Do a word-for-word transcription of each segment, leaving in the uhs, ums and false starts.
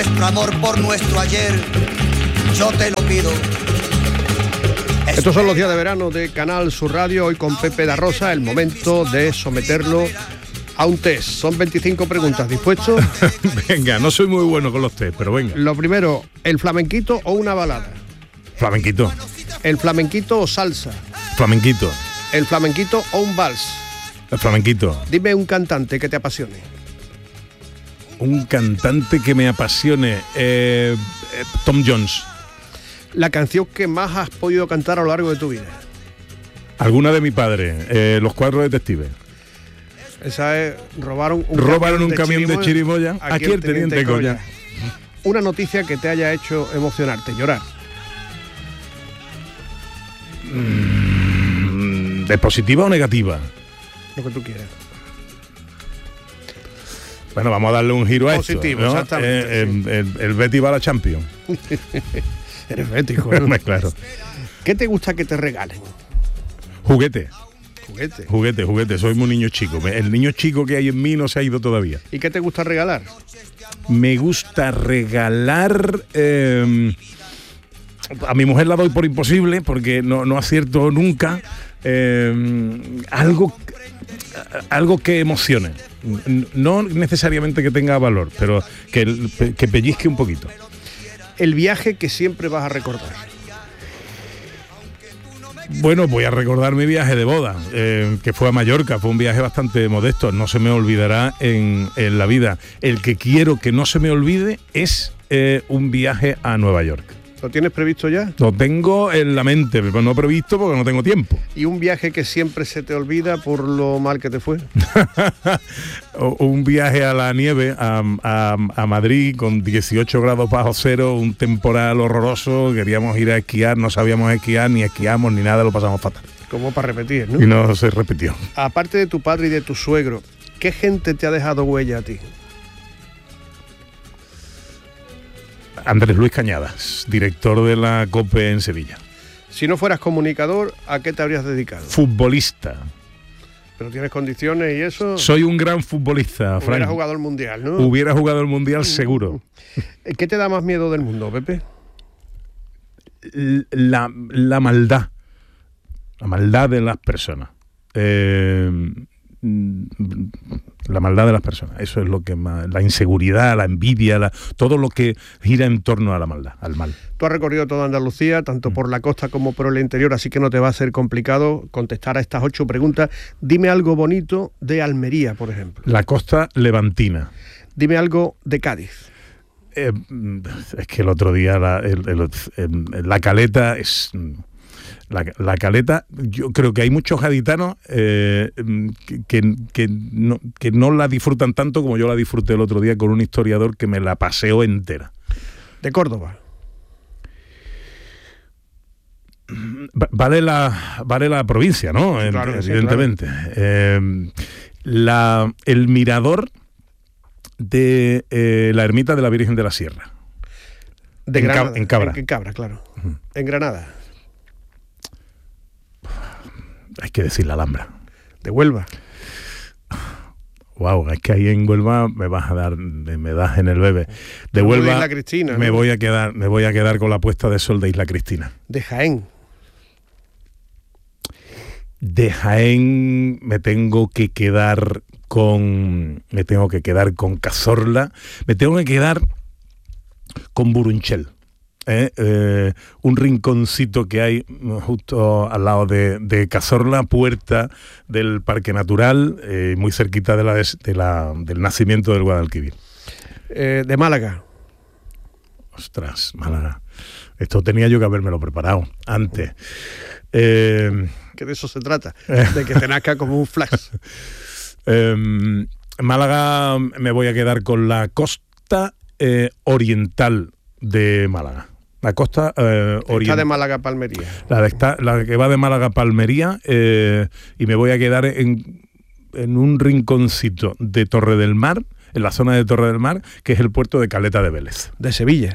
Nuestro amor por nuestro ayer, yo te lo pido. Estos son los días de verano de Canal Sur Radio, hoy con Pepe da Rosa, el momento de someterlo a un test. Son veinticinco preguntas, ¿dispuesto? Venga, no soy muy bueno con los test, pero venga. Lo primero, ¿el flamenquito o una balada? Flamenquito. ¿El flamenquito o salsa? Flamenquito. ¿El flamenquito o un vals? El flamenquito. Dime un cantante que te apasione. Un cantante que me apasione. Eh, eh, Tom Jones. La canción que más has podido cantar a lo largo de tu vida. Alguna de mi padre. Eh, Los Cuatro Detectives. Esa es, robaron un robaron camión, un de, camión chirimoya, de chirimoya. Aquí, aquí el teniente, teniente Goya. Una noticia que te haya hecho emocionarte, llorar. Mm, ¿De positiva o negativa? Lo que tú quieras. Bueno, vamos a darle un giro a positivo, esto, ¿no? Exactamente. Eh, sí. el, el, el Betis va a la Champions. Eres bético, ¿no? Claro. ¿Qué te gusta que te regalen? Juguete. Juguete. Juguete, juguete. Soy muy niño chico. El niño chico que hay en mí no se ha ido todavía. ¿Y qué te gusta regalar? Me gusta regalar... Eh, a mi mujer la doy por imposible porque no, no acierto nunca. Eh, algo, algo que emocione. No necesariamente que tenga valor, pero que, que pellizque un poquito. El viaje que siempre vas a recordar. Bueno, voy a recordar mi viaje de boda, eh, que fue a Mallorca. Fue un viaje bastante modesto, no se me olvidará en, en la vida. El que quiero que no se me olvide es eh, un viaje a Nueva York. ¿Lo tienes previsto ya? Lo tengo en la mente, pero no previsto porque no tengo tiempo. ¿Y un viaje que siempre se te olvida por lo mal que te fue? Un viaje a la nieve, a, a, a Madrid, con dieciocho grados bajo cero, un temporal horroroso, queríamos ir a esquiar, no sabíamos esquiar, ni esquiamos, ni nada, lo pasamos fatal. Como para repetir, ¿no? Y no se repitió. Aparte de tu padre y de tu suegro, ¿qué gente te ha dejado huella a ti? Andrés Luis Cañadas, director de la COPE en Sevilla. Si no fueras comunicador, ¿a qué te habrías dedicado? Futbolista. ¿Pero tienes condiciones y eso? Soy un gran futbolista, Frank. Hubiera jugado el Mundial, ¿no? Hubiera jugado el Mundial seguro. ¿Qué te da más miedo del mundo, Pepe? La, la maldad. La maldad de las personas. Eh... la maldad de las personas, eso es lo que más, la inseguridad, la envidia, la, todo lo que gira en torno a la maldad, al mal. Tú has recorrido toda Andalucía, tanto mm. por la costa como por el interior, así que no te va a ser complicado contestar a estas ocho preguntas. Dime algo bonito de Almería, por ejemplo. La costa levantina. Dime algo de Cádiz. Eh, es que el otro día la, el, el, el, la Caleta es... La, la Caleta, yo creo que hay muchos gaditanos eh, que, que, no, que no la disfrutan tanto como yo la disfruté el otro día con un historiador que me la paseó entera. ¿De Córdoba? Vale la, vale la provincia, ¿no? Claro, evidentemente. Sí, claro. eh, la, el mirador de eh, la ermita de la Virgen de la Sierra. De en, Granada, Cab- en Cabra. En, en Cabra, claro. Uh-huh. En Granada. Hay que decir la Alhambra. ¿De Huelva? Wow, es que ahí en Huelva me vas a dar, me das en el bebé. De Huelva de Isla Cristina, me ¿no? voy a quedar, me voy a quedar con la puesta de sol de Isla Cristina. De Jaén. De Jaén me tengo que quedar con, me tengo que quedar con Cazorla, me tengo que quedar con Burunchel. Eh, eh, un rinconcito que hay justo al lado de, de Cazorla, puerta del Parque Natural, eh, muy cerquita de la, de la, del nacimiento del Guadalquivir. Eh, de Málaga. Ostras, Málaga. Esto tenía yo que habérmelo preparado antes. Eh, que de eso se trata, de que te nazca como un flash. eh, Málaga, me voy a quedar con la costa eh, oriental de Málaga. La costa eh, oriental. Está de Málaga a Palmería. La, de esta, la que va de Málaga a Palmería, eh, y me voy a quedar en, en un rinconcito de Torre del Mar, en la zona de Torre del Mar, que es el puerto de Caleta de Vélez. De Sevilla.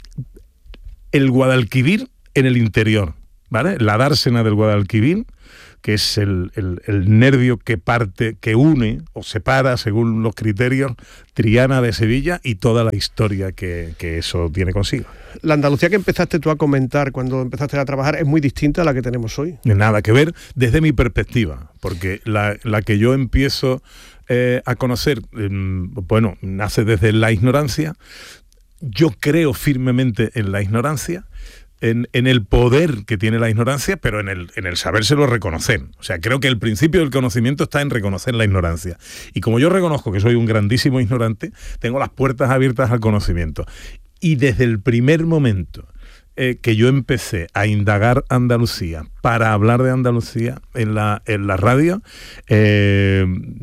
El Guadalquivir en el interior, ¿vale? La dársena del Guadalquivir, que es el, el, el nervio que parte, que une o separa, según los criterios, Triana de Sevilla y toda la historia que, que eso tiene consigo. La Andalucía que empezaste tú a comentar cuando empezaste a trabajar es muy distinta a la que tenemos hoy. Nada que ver desde mi perspectiva, porque la, la que yo empiezo eh, a conocer, eh, bueno, nace desde la ignorancia. Yo creo firmemente en la ignorancia, en, en el poder que tiene la ignorancia, pero en el, en el sabérselo reconocer. O sea, creo que el principio del conocimiento está en reconocer la ignorancia. Y como yo reconozco que soy un grandísimo ignorante, tengo las puertas abiertas al conocimiento. Y desde el primer momento eh, que yo empecé a indagar Andalucía para hablar de Andalucía en la, en la radio, eh,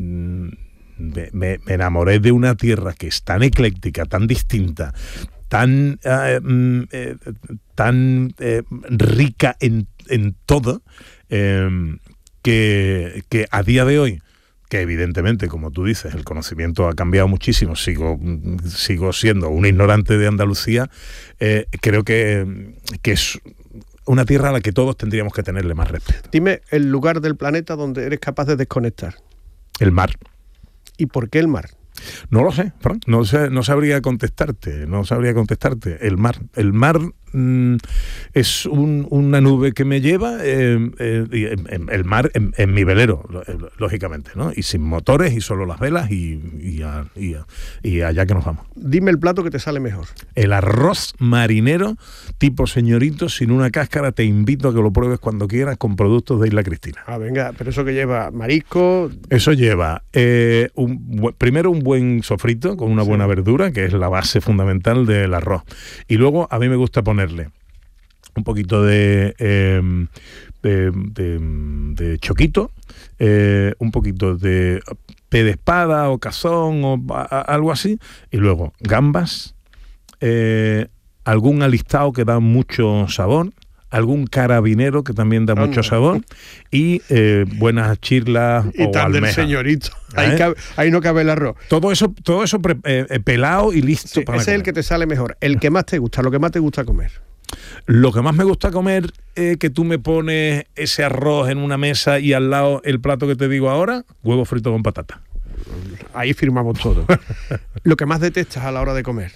me, me enamoré de una tierra que es tan ecléctica, tan distinta, tan, eh, eh, tan eh, rica en, en todo, eh, que, que a día de hoy, que evidentemente, como tú dices, el conocimiento ha cambiado muchísimo, sigo, sigo siendo un ignorante de Andalucía, eh, creo que, que es una tierra a la que todos tendríamos que tenerle más respeto. Dime el lugar del planeta donde eres capaz de desconectar. El mar. ¿Y por qué el mar? No lo sé, Frank. No sé, no sabría contestarte, no sabría contestarte. El mar, el mar mmm, es un, una nube que me lleva, eh, eh, y, eh, el mar en, en mi velero, lógicamente, ¿no? Y sin motores y solo las velas y, y, a, y, a, y allá que nos vamos. Dime el plato que te sale mejor. El arroz marinero tipo señorito sin una cáscara. Te invito a que lo pruebes cuando quieras con productos de Isla Cristina. Ah, venga, pero eso que lleva marisco. Eso lleva eh, un, primero un buen sofrito con una sí. buena verdura, que es la base fundamental del arroz. Y luego a mí me gusta ponerle un poquito de, eh, de, de, de choquito, eh, un poquito de pe de espada o cazón o a, a, algo así, y luego gambas, eh, algún alistado que da mucho sabor, algún carabinero que también da oh, mucho no. sabor y eh, buenas chirlas y o tal almejas. Del señorito. ¿Eh? Ahí, cabe, ahí no cabe el arroz. Todo eso, todo eso pre, eh, pelado y listo sí, para ese comer. Es el que te sale mejor. El que más te gusta, lo que más te gusta comer. Lo que más me gusta comer es que tú me pones ese arroz en una mesa y al lado el plato que te digo ahora, huevo frito con patata. Ahí firmamos todo. Lo que más detestas a la hora de comer.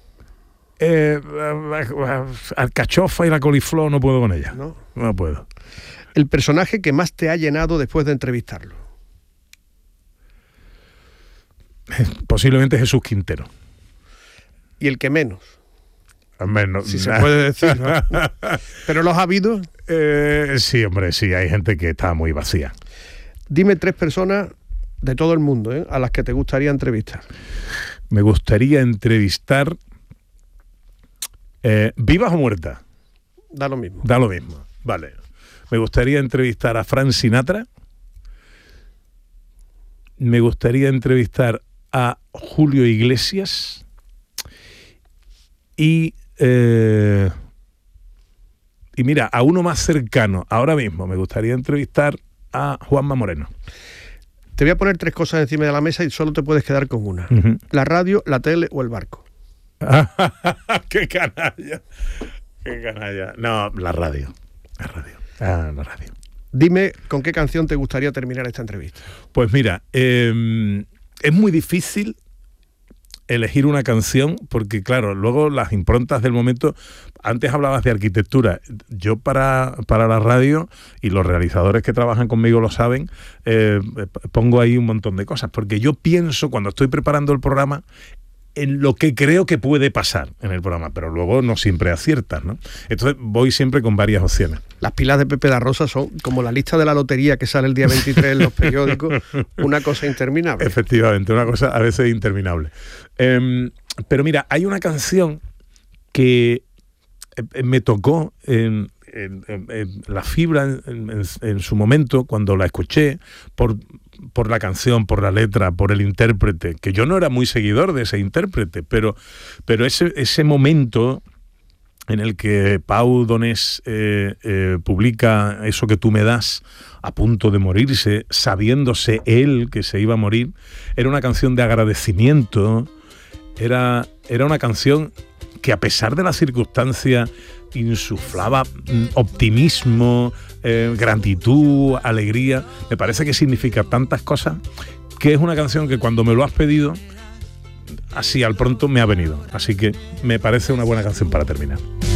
Eh, alcachofa y la coliflor no puedo con ella. No, no puedo. El personaje que más te ha llenado después de entrevistarlo. Posiblemente Jesús Quintero. ¿Y el que menos? Menos. Si se puede decir, ¿no? ¿Pero los ha habido? Eh, sí, hombre, sí, hay gente que está muy vacía. Dime tres personas de todo el mundo, ¿eh?, a las que te gustaría entrevistar. Me gustaría entrevistar... Eh, ¿Vivas o muertas? Da lo mismo. Da lo mismo, vale. Me gustaría entrevistar a Frank Sinatra. Me gustaría entrevistar a Julio Iglesias. Y... Eh, y mira, a uno más cercano, ahora mismo, me gustaría entrevistar a Juanma Moreno. Te voy a poner tres cosas encima de la mesa y solo te puedes quedar con una. Uh-huh. La radio, la tele o el barco. ¡Qué canalla! ¡Qué canalla! No, la radio. La radio. Ah, la radio. Dime, ¿con qué canción te gustaría terminar esta entrevista? Pues mira, eh, es muy difícil elegir una canción porque, claro, luego las improntas del momento... Antes hablabas de arquitectura. Yo para, para la radio, y los realizadores que trabajan conmigo lo saben, eh, pongo ahí un montón de cosas, porque yo pienso, cuando estoy preparando el programa, en lo que creo que puede pasar en el programa, pero luego no siempre aciertas, ¿no? Entonces voy siempre con varias opciones. Las pilas de Pepe da Rosa son como la lista de la lotería que sale el día veintitrés en los periódicos, una cosa interminable. Efectivamente, una cosa a veces interminable. Eh, pero mira, hay una canción que me tocó en, en, en, en la fibra en, en, en su momento cuando la escuché por... por la canción, por la letra, por el intérprete, que yo no era muy seguidor de ese intérprete, pero, pero ese, ese momento en el que Pau Donés eh, eh, publica Eso que tú me das, a punto de morirse, sabiéndose él que se iba a morir, era una canción de agradecimiento, era, era una canción que a pesar de las circunstancias insuflaba optimismo, eh, gratitud, alegría. Me parece que significa tantas cosas, que es una canción que cuando me lo has pedido, así al pronto me ha venido. Así que me parece una buena canción para terminar.